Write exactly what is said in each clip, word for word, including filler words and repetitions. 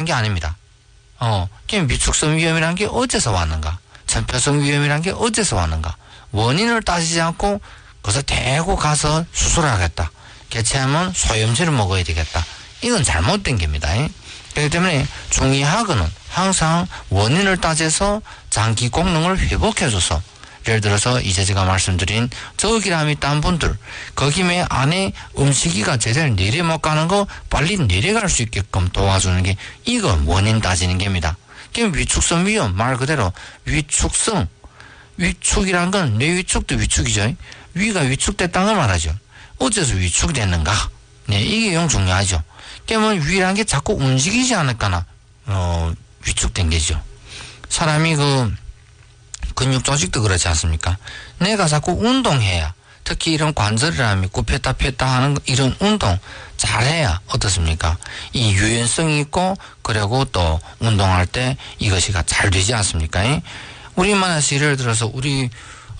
게 아닙니다. 어, 그럼 위축성 위염이라는 게 어디서 왔는가? 전폐성 위염이라는 게 어디서 왔는가? 원인을 따지지 않고 그래서 대고 가서 수술을 하겠다. 개체하면 소염제를 먹어야 되겠다. 이건 잘못된 겁니다. 그렇기 때문에 중의학은 항상 원인을 따져서 장기功能을 회복해줘서, 예를 들어서 이제 제가 말씀드린 저기람이 딴 분들, 거기에 안에 음식이가 제대로 내려 못 가는 거 빨리 내려갈 수 있게끔 도와주는 게, 이거 원인 따지는 겁니다. 그럼 위축성 위염, 말 그대로 위축성, 위축이란 건 뇌 위축도 위축이죠. 위가 위축됐다는 걸 말하죠. 어째서 위축됐는가? 네, 이게 영 중요하죠. 그러면 위라는 게 자꾸 움직이지 않을까나, 어, 위축된 게죠. 사람이 그, 근육 조직도 그렇지 않습니까? 내가 자꾸 운동해야, 특히 이런 관절이라면 굽혔다 폈다 하는 이런 운동 잘해야 어떻습니까? 이 유연성이 있고, 그리고 또 운동할 때 이것이 잘 되지 않습니까? 우리만 예를 들어서 우리,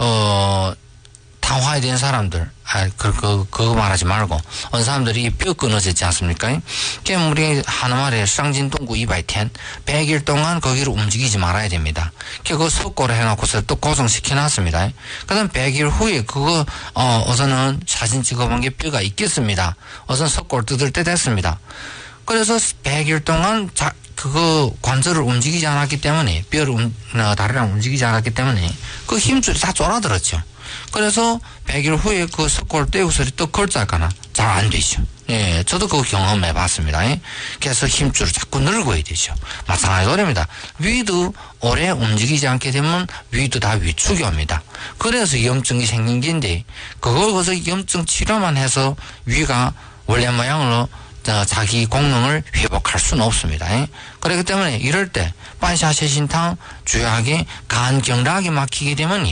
어, 당화에 된 사람들, 아, 그, 그, 그거 말하지 말고, 어느 사람들이 뼈 끊어졌지 않습니까? 그럼 우리 하나말에 쌍진동구 이백일, 백 일 동안 거기를 움직이지 말아야 됩니다. 그거 석고를 해놓고서 또 고정시켜놨습니다. 그 다음 백 일 후에 그거, 어, 어서는 사진 찍어본 게 뼈가 있겠습니다. 어서 석고를 뜯을 때 됐습니다. 그래서 백 일 동안 자, 그거 관절을 움직이지 않았기 때문에, 뼈를, 움, 어, 다리랑 움직이지 않았기 때문에, 그 힘줄이 다 쫄아들었죠. 그래서 백 일 후에 그 석고를 떼고서 또 걸자거나 잘 안 되죠. 예, 저도 그거 경험해 봤습니다. 예. 그래서 힘줄을 자꾸 늘고야 되죠. 마찬가지로 그럽니다. 위도 오래 움직이지 않게 되면 위도 다 위축이 옵니다. 그래서 염증이 생긴 게인데, 그걸 거기서 염증 치료만 해서 위가 원래 모양으로 자기功能을 회복할 수는 없습니다. 예? 그렇기 때문에 이럴 때 반샤쇄신탕 주요하게 간 경락이 막히게 되면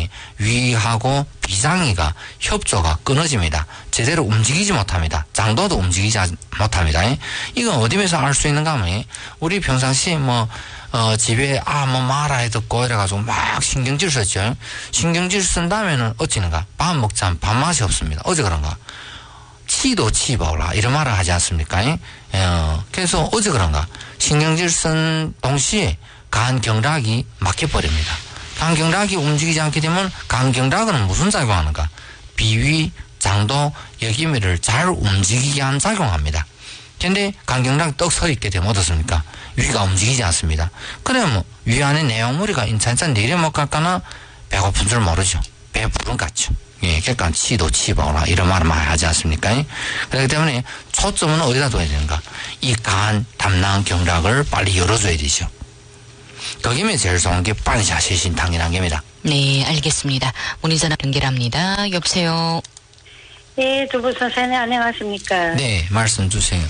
위하고 비장이가 협조가 끊어집니다. 제대로 움직이지 못합니다. 장도도 움직이지 못합니다. 예? 이건 어디에서 알 수 있는가 하면, 우리 평상시 뭐 어, 집에, 아, 뭐, 말아야 듣고, 이래가지고 막 신경질 썼죠. 신경질 쓴 다음에는 어찌는가? 밥 먹자면 밥맛이 없습니다. 어제 그런가? 치도 치보라 이런 말을 하지 않습니까? 어, 그래서 어제 그런가 신경질 쓴 동시에 간경락이 막혀버립니다. 간경락이 움직이지 않게 되면 간경락은 무슨 작용하는가? 비위, 장도, 여기미를 잘 움직이게 하는 작용합니다. 근데 간경락이 떡 서 있게 되면 어떻습니까? 위가 움직이지 않습니다. 그러면 위 안에 내용물이가 인찬찬 내려 못 갈까나 배고픈 줄 모르죠. 배부른 같죠. 예, 그러니까 치도 치보라 이런 말을 많이 하지 않습니까? 그렇기 때문에 초점은 어디다 둬야 되는가? 이 간, 담낭, 경락을 빨리 열어줘야 되죠. 거기면 제일 좋은 게 반샤쇄신탕이라는 겁니다. 네, 알겠습니다. 문의전화 연결합니다. 여보세요. 네, 두부 선생님 안녕하십니까? 네, 말씀 주세요.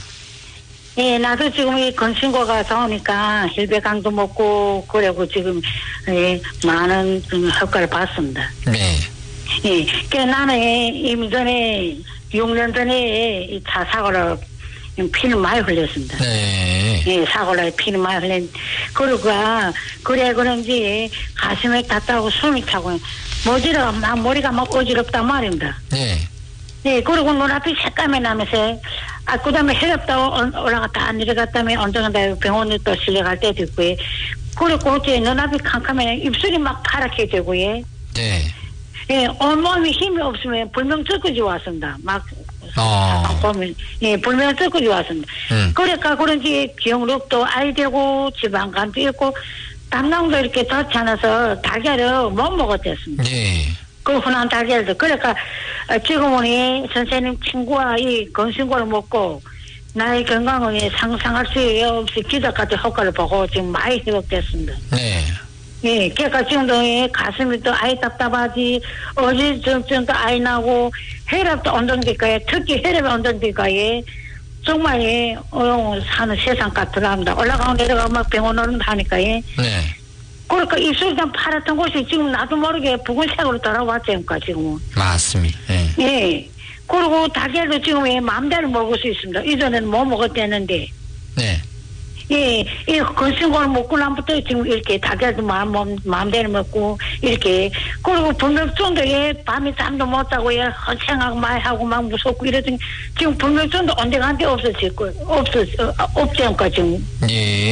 네, 나도 지금 이 건신고가 좋으니까 힐배강도 먹고 그러고 지금 예, 많은 효과를 봤습니다. 네. 예, 그 나는 이미 전에 육 년 전에 이 차 사고로 피를 많이 흘렸습니다. 네. 예, 사고로 피를 많이 흘린. 그러고 그래 그런지 가슴에 닿다고 숨이 차고 머지러 막 머리가 막 어지럽단 말입니다. 네. 예, 그리고 눈앞이 새까매 나면서 아 그다음에 해렵다고 올라갔다 내려갔다면 언젠가 병원에 또 실려갈 때도 있고요. 그리고 어째 눈앞이 캄캄해 입술이 막 파랗게 되고요. 네. 예, 온몸에 힘이 없으면 불명증까지 왔습니다. 막, 어. 보면, 예, 불명증까지 왔습니다. 음. 그러니까 그런지 기억력도 아이 되고 지방간도 있고 담낭도 이렇게 좋지 않아서 달걀을 못 먹었댔습니다. 네. 그 흔한 달걀도. 그러니까 지금은 이 선생님 친구와 이 건신고를 먹고 나의 건강을 상상할 수 없이 기적같은 효과를 보고 지금 많이 회복됐습니다. 네. 예, 그러니까 지금도 예, 가슴이 또 아이 답답하지, 어지럼증도 아이 나고, 혈압도 언덕니까요. 특히 혈압이 언덕니까요. 정말 예, 어, 사는 세상 같더랍니다. 올라가고 내려가고 막 병원 오는 하니까 예. 네. 그러니까 입술이 좀 파랗던 곳이 지금 나도 모르게 붉은색으로 돌아왔다니까 지금은. 맞습니다. 네. 예. 그리고 달걀도 지금 예, 마음대로 먹을 수 있습니다. 이전에는 못 먹었대는데. 네. 예, 이 건신고를 먹고 나부터 지금 이렇게 달걀도 마음, 마음대로 먹고, 이렇게. 그리고 불면증도 예, 밤에 잠도 못 자고 예, 허생하고 많이 하고 막 무섭고 이러더니 지금 불면증도 언제간데 없어질 거, 없어, 없지 않까 지금. 예.